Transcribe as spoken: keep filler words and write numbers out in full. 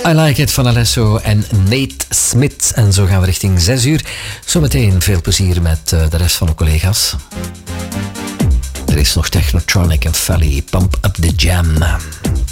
I Like It van Alesso en Nate Smith. En zo gaan we richting zes uur. Zometeen veel plezier met uh, de rest van de collega's. Er is nog Technotronic en Felly. Pump Up The Jam.